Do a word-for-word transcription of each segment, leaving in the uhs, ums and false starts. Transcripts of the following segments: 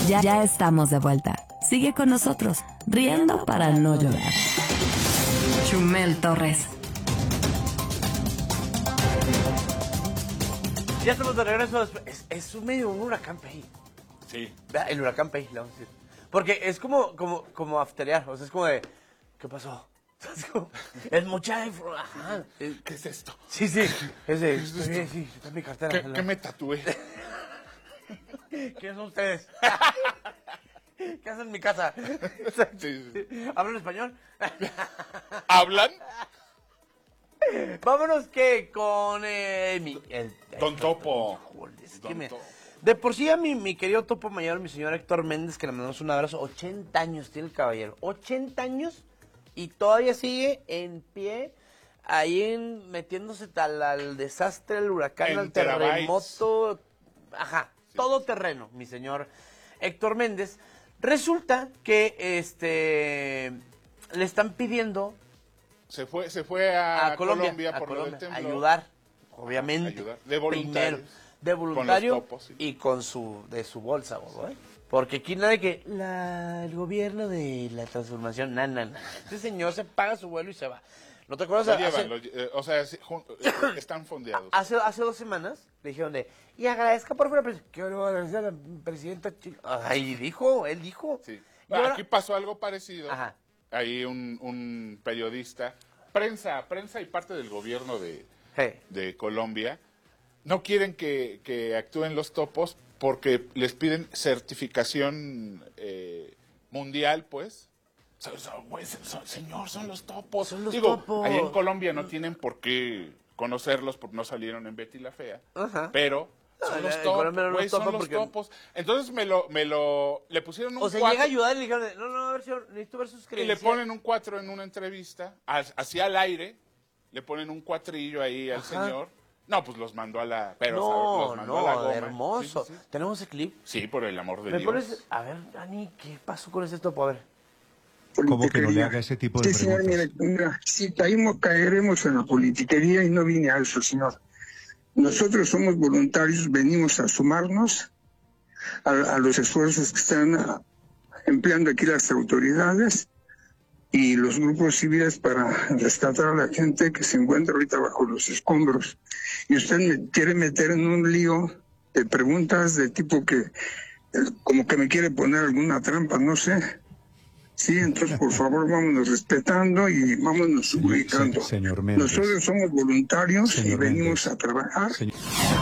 Ya, ya estamos de vuelta. Sigue con nosotros, riendo para no llorar. Chumel Torres. Ya estamos de regreso. Es, es un medio un huracán Pei. Sí. El huracán Pei, le vamos a decir. Porque es como, como, como afterear. O sea, es como de, ¿qué pasó? Es, como, es mucha información. ¿Qué es esto? Sí, sí. Es de, ¿Qué es esto? sí, sí, está en mi cartera. ¿Qué, ¿qué me tatué? ¿Quiénes son ustedes? ¿Qué hacen en mi casa? Sí, sí. ¿Hablan español? ¿Hablan? Vámonos que con eh, mi, el, Don Topo. Es que Don me- Topo. de por sí a mi, mi querido Topo Mayor, mi señor Héctor Méndez, que le mandamos un abrazo, ochenta años tiene el caballero, ochenta años y todavía sigue en pie, ahí en, metiéndose tal al desastre, al huracán, En al terabytes. terremoto, ajá, todo terreno, mi señor Héctor Méndez. Resulta que este le están pidiendo Se fue, se fue a, a Colombia, Colombia, a por lo Colombia, del temblor. ayudar, obviamente. Ayudar. De voluntarios. Primero, de voluntario Con los topos, sí. y con su de su bolsa, ¿eh? Porque aquí nadie que la, el gobierno de la transformación, na, na, na. Este señor se paga su vuelo y se va. ¿No te acuerdas? Lo Hace- llevan, lo lle- eh, o sea, sí, jun- eh, están fondeados. Hace, hace dos semanas le dijeron de, y agradezca por favor, pres- que le voy a agradecer a la presidenta Chile. Ay, dijo, él dijo. Sí. Y ahora- Aquí pasó algo parecido. Ajá. Ahí un, un periodista, prensa, prensa y parte del gobierno de, Hey. de Colombia, no quieren que, que actúen los topos porque les piden certificación eh, mundial, pues. So- so- güey, so- señor, son los topos. Son los Digo, topos. ahí en Colombia no tienen por qué conocerlos porque no salieron en Betty la Fea. Ajá. Pero No, son en- los en Colombia no topos, güey, los son topan los porque- topos. Entonces me lo, me lo, le pusieron un O sea, cuatro llega a ayudar y le dijeron, de, no, no, a ver, señor, necesito ver sus y le credenciales. ponen un cuatro en una entrevista, as- así al aire, le ponen un cuatrillo ahí al Ajá. señor. No, pues los mandó a la, pero No, los mandó a la no, goma. hermoso. Sí, sí, sí. ¿Tenemos ese clip? Sí, por el amor de ¿Me Dios. pones? A ver, Dani, ¿qué pasó con ese topo? A ver. ¿Cómo que no le politiquería. haga ese tipo de Sí, señor, mire, preguntas? mira, si caímos, caeremos en la politiquería y no vine a eso, señor. Nosotros somos voluntarios, venimos a sumarnos a, a los esfuerzos que están ah, empleando aquí las autoridades y los grupos civiles para rescatar a la gente que se encuentra ahorita bajo los escombros. Y usted me quiere meter en un lío de preguntas de tipo que, eh, como que me quiere poner alguna trampa, no sé. Sí, entonces por favor vámonos respetando y vámonos Señor- ubicando. se- señor Méndez. Nosotros somos voluntarios y Señor venimos Méndez. a trabajar. Señor-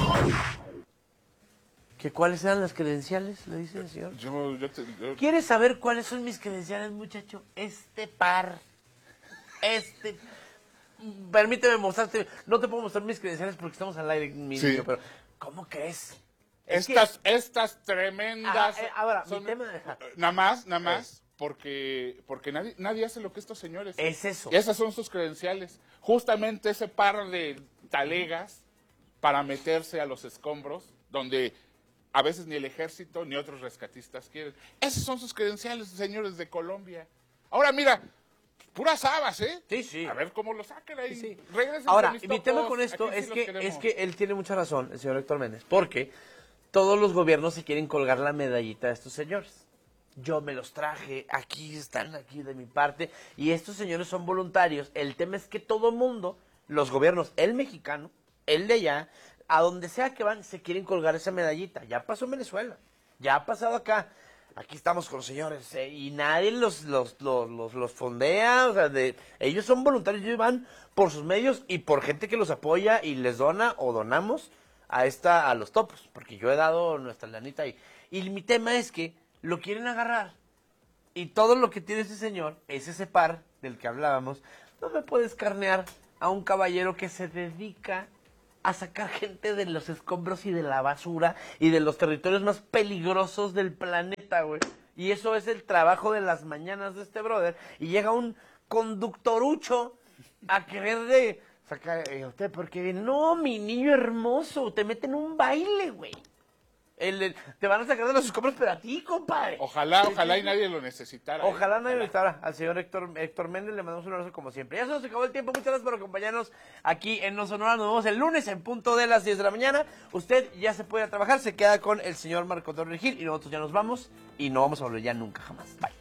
¿Que ¿Cuáles eran las credenciales? Le dice el señor. Yo, yo te- yo- ¿Quieres saber cuáles son mis credenciales, muchacho? Este par. Este. Permíteme mostrarte. No te puedo mostrar mis credenciales porque estamos al aire, mi Sí. niño, pero ¿cómo crees? Es que- estas, estas tremendas. Ajá, eh, ahora, mi son- tema- Nada más, nada más, porque, porque nadie, nadie hace lo que estos señores. Es eso. Y esas son sus credenciales. Justamente ese par de talegas para meterse a los escombros, donde a veces ni el ejército ni otros rescatistas quieren. Esas son sus credenciales, señores de Colombia. Ahora mira, puras habas, ¿eh? Sí, sí. A ver cómo lo saquen ahí. Sí. Regresen Ahora, con mis mi tema topos. con esto Aquí sí es los que, queremos. es que él tiene mucha razón, el señor Héctor Méndez, porque todos los gobiernos se quieren colgar la medallita de estos señores. Yo me los traje, aquí están, aquí de mi parte, y estos señores son voluntarios. El tema es que todo mundo, los gobiernos, el mexicano, el de allá, a donde sea que van, se quieren colgar esa medallita. Ya pasó en Venezuela, ya ha pasado acá. Aquí estamos con los señores, eh, y nadie los, los, los, los, los fondea, o sea, de, ellos son voluntarios, ellos van por sus medios y por gente que los apoya y les dona o donamos a esta, a los topos, porque yo he dado nuestra lanita ahí. Y mi tema es que lo quieren agarrar, y todo lo que tiene ese señor es ese par del que hablábamos. No me puedes carnear a un caballero que se dedica a sacar gente de los escombros y de la basura y de los territorios más peligrosos del planeta, güey. Y eso es el trabajo de las mañanas de este brother. Y llega un conductorucho a querer de sacar, eh, ¿usted por qué viene? No, mi niño hermoso, te meten un baile, güey. El, el- te van a sacar de los escombros, pero a ti, compadre. Ojalá, ojalá y nadie lo necesitara. ¿eh? Ojalá nadie lo necesitara. Al señor Héctor, Héctor Méndez le mandamos un abrazo como siempre. Ya se nos acabó el tiempo. Muchas gracias por acompañarnos aquí en No Sonora. Nos vemos el lunes en punto de las diez de la mañana. Usted ya se puede ir a trabajar, se queda con el señor Marco Antonio Gil y nosotros ya nos vamos y no vamos a volver ya nunca jamás. Bye.